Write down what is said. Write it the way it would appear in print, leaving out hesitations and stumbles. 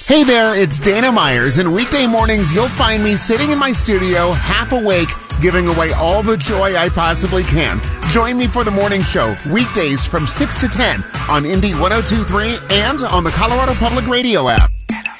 Hey there, it's Dana Myers, and weekday mornings you'll find me sitting in my studio, half awake, giving away all the joy I possibly can. Join me for the morning show, weekdays from 6 to 10 on Indy 102.3 and on the Colorado Public Radio app.